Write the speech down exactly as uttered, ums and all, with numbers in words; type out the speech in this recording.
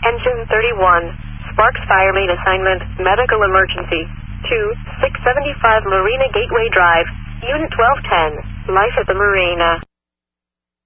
Engine thirty-one. Sparks Fire Main Assignment, Medical Emergency. two, six seventy-five Marina Gateway Drive, Unit twelve ten. Life at the Marina.